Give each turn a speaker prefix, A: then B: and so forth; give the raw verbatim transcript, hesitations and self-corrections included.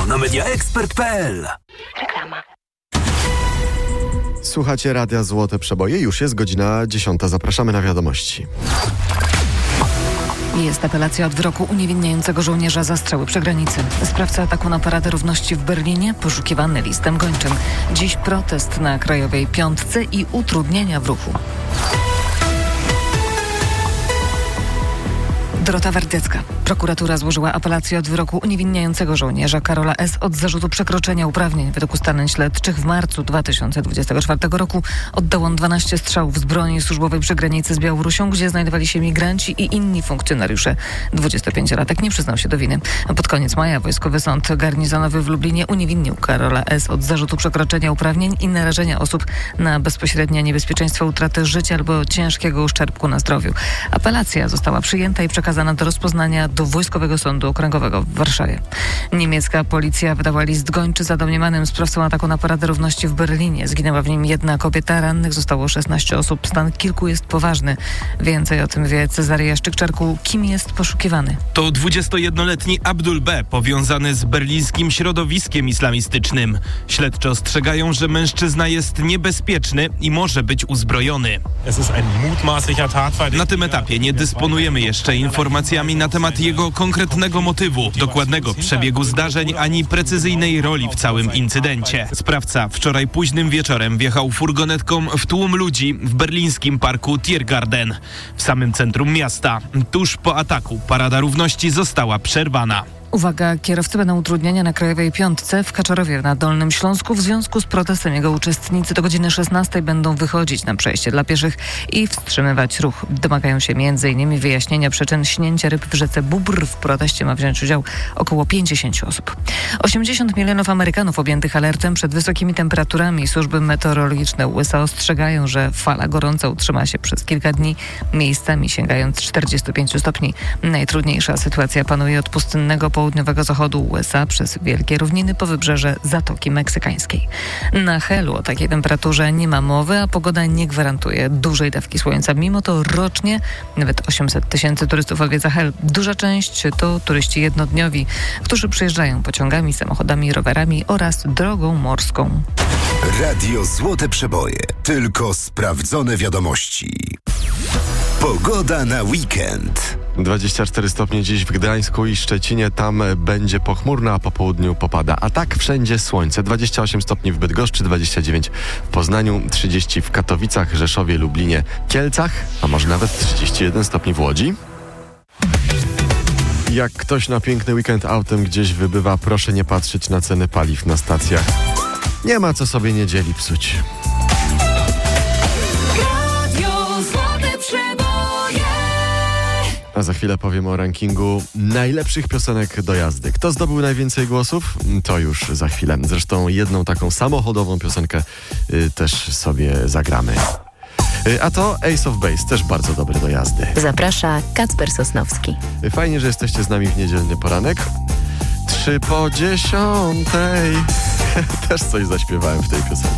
A: tylko na media ekspert kropka p l.
B: Reklama.
C: Słuchacie Radia Złote Przeboje. Już jest godzina dziesiąta. Zapraszamy na wiadomości.
D: Jest apelacja od wyroku uniewinniającego żołnierza zastrzały przy granicy. Sprawca ataku na Paradę Równości w Berlinie, poszukiwany listem gończym. Dziś protest na Krajowej Piątce i utrudnienia w ruchu. Dorota Wardziecka. Prokuratura złożyła apelację od wyroku uniewinniającego żołnierza Karola S. od zarzutu przekroczenia uprawnień. Według ustaleń śledczych w marcu dwa tysiące dwudziestego czwartego roku oddał on dwanaście strzałów z broni służbowej przy granicy z Białorusią, gdzie znajdowali się migranci i inni funkcjonariusze. dwudziestopięciolatek nie przyznał się do winy. Pod koniec maja Wojskowy Sąd Garnizonowy w Lublinie uniewinnił Karola S. od zarzutu przekroczenia uprawnień i narażenia osób na bezpośrednie niebezpieczeństwo utraty życia albo ciężkiego uszczerbku na zdrowiu. Apelacja została przyjęta i przekazana do rozpoznania do Wojskowego Sądu Okręgowego w Warszawie. Niemiecka policja wydała list gończy za domniemanym sprawcą ataku na Paradę Równości w Berlinie. Zginęła w nim jedna kobieta, rannych zostało szesnaście osób. Stan kilku jest poważny. Więcej o tym wie Cezaria Szczykczarku. Kim jest poszukiwany?
E: To dwudziestojednoletni Abdul B., powiązany z berlińskim środowiskiem islamistycznym. Śledczy ostrzegają, że mężczyzna jest niebezpieczny i może być uzbrojony. Na tym etapie nie dysponujemy jeszcze informacjami na temat jego konkretnego motywu, dokładnego przebiegu zdarzeń ani precyzyjnej roli w całym incydencie. Sprawca wczoraj późnym wieczorem wjechał furgonetką w tłum ludzi w berlińskim parku Tiergarten, w samym centrum miasta. Tuż po ataku Parada Równości została przerwana.
D: Uwaga, kierowcy będą utrudniania na Krajowej Piątce w Kaczorowie na Dolnym Śląsku. W związku z protestem jego uczestnicy do godziny szesnastej będą wychodzić na przejście dla pieszych i wstrzymywać ruch. Domagają się między innymi wyjaśnienia przyczyn śnięcia ryb w rzece Bóbr. W proteście ma wziąć udział około pięćdziesięciu osób. osiemdziesiąt milionów Amerykanów objętych alertem przed wysokimi temperaturami. Służby meteorologiczne U S A ostrzegają, że fala gorąca utrzyma się przez kilka dni, miejscami sięgając czterdziestu pięciu stopni. Najtrudniejsza sytuacja panuje od pustynnego południowego zachodu U S A przez wielkie równiny po wybrzeże Zatoki Meksykańskiej. Na Helu o takiej temperaturze nie ma mowy, a pogoda nie gwarantuje dużej dawki słońca. Mimo to rocznie nawet osiemset tysięcy turystów odwiedza Hel. Duża część to turyści jednodniowi, którzy przyjeżdżają pociągami, samochodami, rowerami oraz drogą morską.
A: Radio Złote Przeboje. Tylko sprawdzone wiadomości. Pogoda na weekend.
C: dwadzieścia cztery stopnie dziś w Gdańsku i Szczecinie, tam będzie pochmurno, a po południu popada. A tak wszędzie słońce. dwadzieścia osiem stopni w Bydgoszczy, dwadzieścia dziewięć w Poznaniu, trzydzieści w Katowicach, Rzeszowie, Lublinie, Kielcach, a może nawet trzydzieści jeden stopni w Łodzi. Jak ktoś na piękny weekend autem gdzieś wybywa, proszę nie patrzeć na ceny paliw na stacjach. Nie ma co sobie niedzieli psuć. A za chwilę powiem o rankingu najlepszych piosenek do jazdy. Kto zdobył najwięcej głosów? To już za chwilę. Zresztą jedną taką samochodową piosenkę y, też sobie zagramy. Y, a to Ace of Base, też bardzo dobry do jazdy.
B: Zaprasza Kacper Sosnowski.
C: Y, fajnie, że jesteście z nami w niedzielny poranek. Trzy po dziesiątej. Też coś zaśpiewałem w tej piosence.